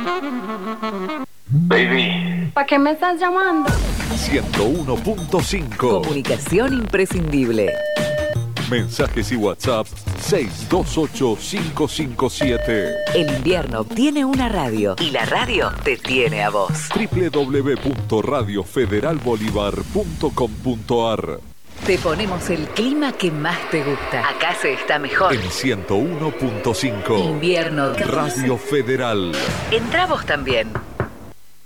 Baby. ¿Para qué me estás llamando? 101.5. Comunicación imprescindible. Mensajes y WhatsApp 628-557. El invierno tiene una radio y la radio te tiene a vos. www.radiofederalbolivar.com.ar. Te ponemos el clima que más te gusta. Acá se está mejor. En 101.5. Invierno. Radio Federal. Entra vos también.